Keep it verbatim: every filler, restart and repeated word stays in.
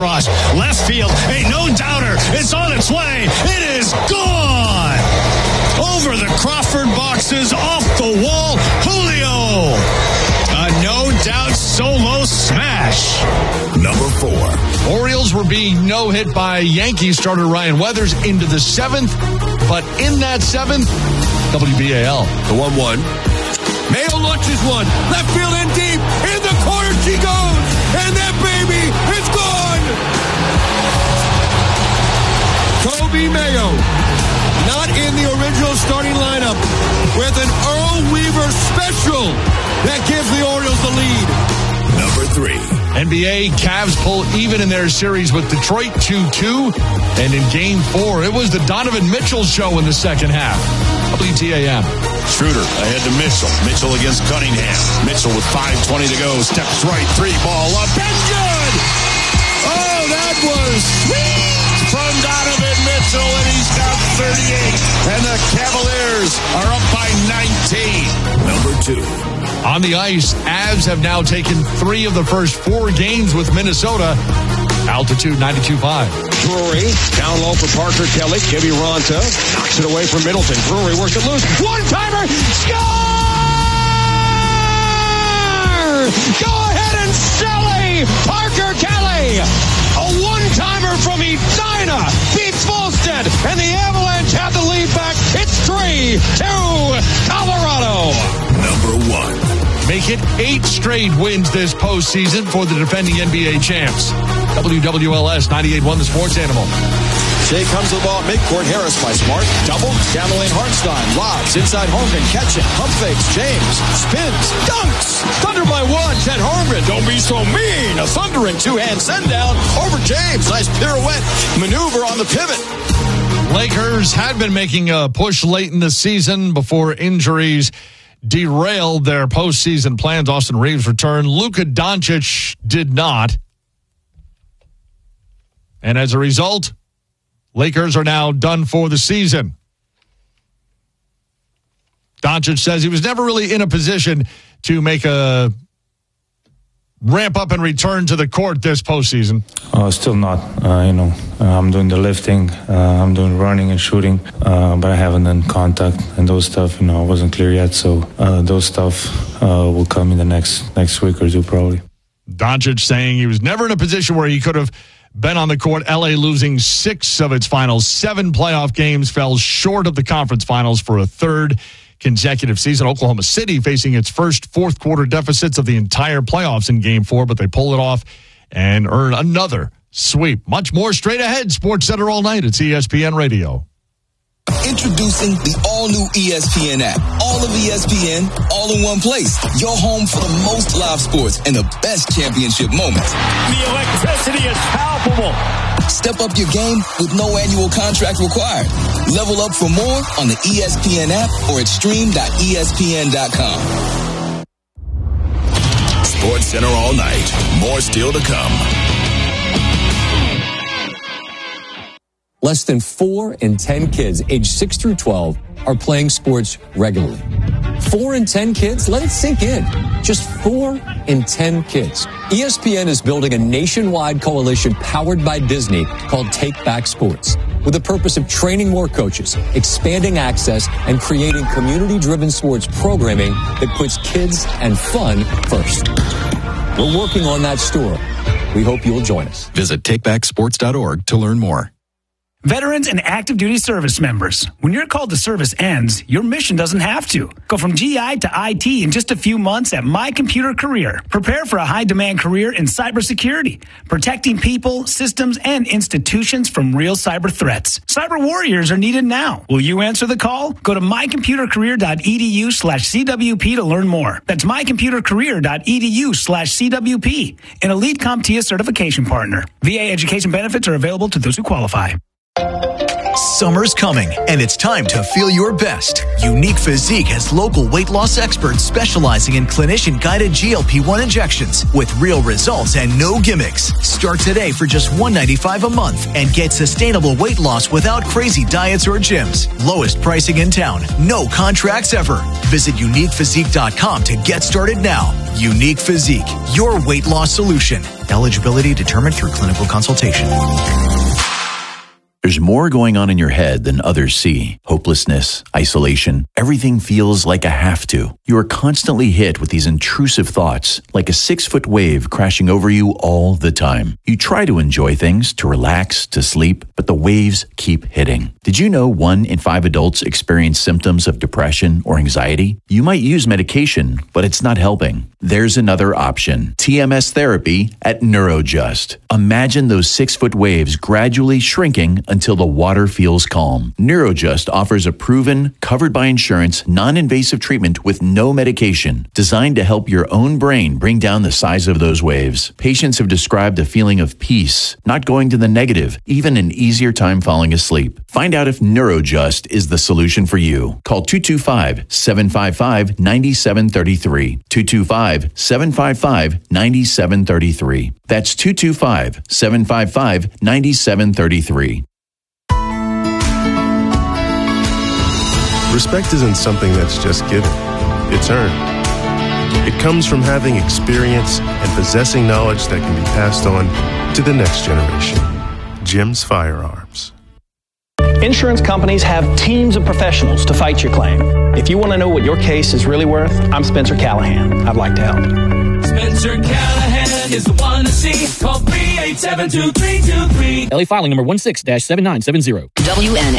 Ross, left field, ain't no doubter. It's on its way. It is gone. Over the Crawford boxes, off the wall, Julio. A no-doubt solo smash. Number four. Orioles were being no-hit by Yankees starter Ryan Weathers into the seventh, but in that seventh, W B A L. The one one. Mayo launches one. Left field in deep. In the corner she goes. And that baby is gone. Kobe Mayo, not in the original starting lineup, with an Earl Weaver special that gives the Orioles the lead. Number three. N B A Cavs pull even in their series with Detroit two two. And in game four, it was the Donovan Mitchell show in the second half. W T A M. Schroeder ahead to Mitchell. Mitchell against Cunningham. Mitchell with five twenty to go. Steps right, three ball up and good. Oh, that was sweet from Donovan Mitchell, and he's got thirty-eight. And the Cavaliers are up by nineteen. Number two. On the ice, Avs have now taken three of the first four games with Minnesota. Altitude ninety-two point five. Drury, down low for Parker Kelly. Gibby Ronta knocks it away from Middleton. Drury works it loose. One-timer! Score! Go ahead and Shelley! Parker Kelly! A one-timer from Edina beats Volstead, and the Avalanche have the lead back. It's three two Colorado. Number one. Make it eight straight wins this postseason for the defending N B A champs. W W L S ninety-eight one, the sports animal. Shea comes to the ball at midcourt. Harris by Smart. Double. Down the lane, Hartenstein. Lobs. Inside Holmgren. Catch it. Pump fakes. James. Spins. Dunks. Thunder by one. Ted Holmgren. Don't be so mean. A thundering two-hand send down over James. Nice pirouette maneuver on the pivot. Lakers had been making a push late in the season before injuries derailed their postseason plans. Austin Reeves returned. Luka Doncic did not. And as a result, Lakers are now done for the season. Doncic says he was never really in a position to make a ramp up and return to the court this postseason. Uh, still not. Uh, you know, uh, I'm doing the lifting. Uh, I'm doing running and shooting, uh, but I haven't done contact and those stuff. You know, I wasn't clear yet, so uh, those stuff uh, will come in the next next week or two, probably. Doncic saying he was never in a position where he could have been on the court. L A losing six of its final seven playoff games, fell short of the conference finals for a third consecutive season. Oklahoma City facing its first fourth quarter deficits of the entire playoffs in game four, but they pull it off and earn another sweep. Much more straight ahead. Sports Center all night. It's E S P N Radio. Introducing the all-new E S P N app. All of E S P N, all in one place. Your home for the most live sports and the best championship moments. The electricity is palpable. Step up your game with no annual contract required. Level up for more on the E S P N app or at stream dot E S P N dot com. Sports Center all night. More still to come. Less than four in ten kids aged six through twelve are playing sports regularly. Four in ten kids? Let it sink in. Just four in ten kids. E S P N is building a nationwide coalition powered by Disney called Take Back Sports, with the purpose of training more coaches, expanding access, and creating community-driven sports programming that puts kids and fun first. We're working on that story. We hope you'll join us. Visit take back sports dot org to learn more. Veterans and active duty service members, when your call to service ends, your mission doesn't have to. Go from G I to I T in just a few months at My Computer Career. Prepare for a high-demand career in cybersecurity, protecting people, systems, and institutions from real cyber threats. Cyber warriors are needed now. Will you answer the call? Go to my computer career dot e d u slash c w p to learn more. That's my computer career dot e d u slash c w p, an elite CompTIA certification partner. V A education benefits are available to those who qualify. Summer's coming, and it's time to feel your best. Unique Physique has local weight loss experts specializing in clinician-guided G L P one injections with real results and no gimmicks. Start today for just one hundred ninety-five dollars a month and get sustainable weight loss without crazy diets or gyms. Lowest pricing in town. No contracts ever. Visit unique physique dot com to get started now. Unique Physique, your weight loss solution. Eligibility determined through clinical consultation. There's more going on in your head than others see. Hopelessness, isolation, everything feels like a have to. You are constantly hit with these intrusive thoughts, like a six-foot wave crashing over you all the time. You try to enjoy things, to relax, to sleep, but the waves keep hitting. Did you know one in five adults experience symptoms of depression or anxiety? You might use medication, but it's not helping. There's another option. T M S therapy at Neurojust. Imagine those six-foot waves gradually shrinking until the water feels calm. Neurojust offers a proven, covered by insurance, non-invasive treatment with no medication, designed to help your own brain bring down the size of those waves. Patients have described a feeling of peace, not going to the negative, even an easier time falling asleep. Find out if Neurojust is the solution for you. Call two two five, seven five five, nine seven three three. two two five, seven five five, nine seven three three. That's two two five, seven five five, nine seven three three. Respect isn't something that's just given. It's earned. It comes from having experience and possessing knowledge that can be passed on to the next generation. Jim's Firearms. Insurance companies have teams of professionals to fight your claim. If you want to know what your case is really worth, I'm Spencer Callahan. I'd like to help. Spencer Callahan is the one to see. Call three eight seven, two three two three. L A filing number one six dash seven nine seven zero. W N